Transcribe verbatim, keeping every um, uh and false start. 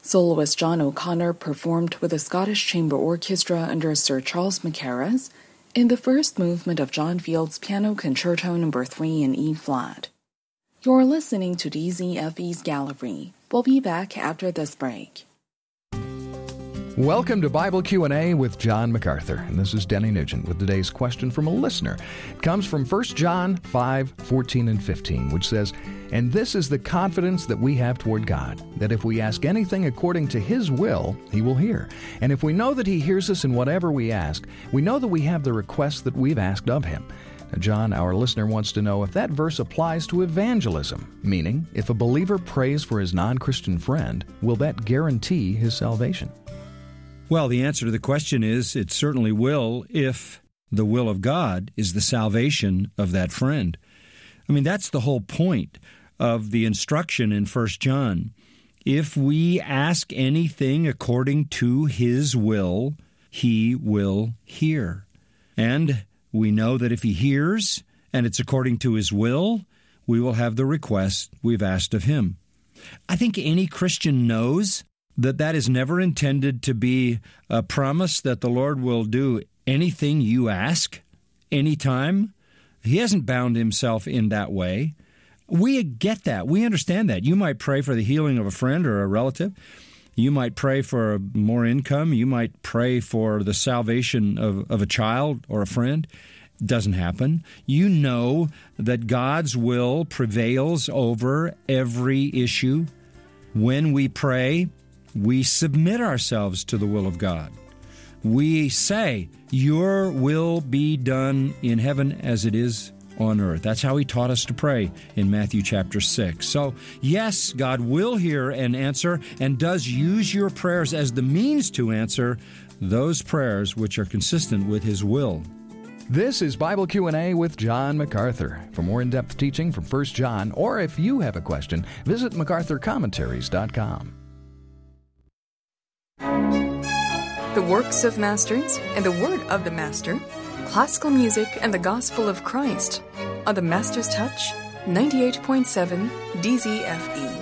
Soloist John O'Connor performed with the Scottish Chamber Orchestra under Sir Charles Mackerras in the first movement of John Field's Piano Concerto Number three in E-flat. You're listening to D Z F E's Gallery. We'll be back after this break. Welcome to Bible Q and A with John MacArthur, and this is Denny Nugent with today's question from a listener. It comes from First John five, fourteen and fifteen, which says, "And this is the confidence that we have toward God, that if we ask anything according to His will, He will hear. And if we know that He hears us in whatever we ask, we know that we have the request that we've asked of Him." Now, John, our listener, wants to know if that verse applies to evangelism, meaning if a believer prays for his non-Christian friend, will that guarantee his salvation? Well, the answer to the question is it certainly will if the will of God is the salvation of that friend. I mean, that's the whole point of the instruction in First John. If we ask anything according to His will, He will hear. And we know that if He hears and it's according to His will, we will have the request we've asked of Him. I think any Christian knows that that is never intended to be a promise that the Lord will do anything you ask, anytime. He hasn't bound Himself in that way. We get that. We understand that. You might pray for the healing of a friend or a relative. You might pray for more income. You might pray for the salvation of, of a child or a friend. It doesn't happen. You know that God's will prevails over every issue. When we pray, we submit ourselves to the will of God. We say, "Your will be done in heaven as it is on earth." That's how He taught us to pray in Matthew chapter six. So, yes, God will hear and answer and does use your prayers as the means to answer those prayers which are consistent with His will. This is Bible Q and A with John MacArthur. For more in-depth teaching from First John, or if you have a question, visit macarthur commentaries dot com. The works of masters and the word of the master, classical music and the gospel of Christ on the Master's Touch, ninety-eight point seven D Z F E.